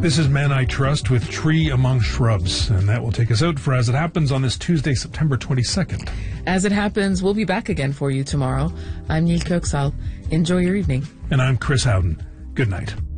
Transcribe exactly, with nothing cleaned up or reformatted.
This is Man I Trust with Tree Among Shrubs, and that will take us out for As It Happens on this Tuesday, September twenty-second. As It Happens, we'll be back again for you tomorrow. I'm Neil Kirksall. Enjoy your evening. And I'm Chris Howden. Good night.